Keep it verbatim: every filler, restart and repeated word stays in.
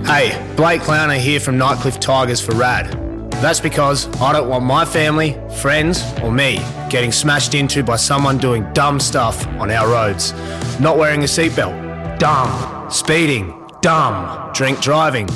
Hey, Blake Clowner here from Nightcliff Tigers for Rad. That's because I don't want my family, friends, or me getting smashed into by someone doing dumb stuff on our roads. Not wearing a seatbelt, dumb. Speeding, dumb. Drink driving,